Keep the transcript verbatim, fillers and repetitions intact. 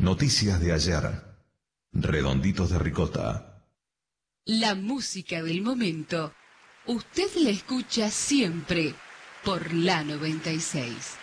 Noticias de ayer. Redonditos de ricota. La música del momento. Usted la escucha siempre por la noventa y seis.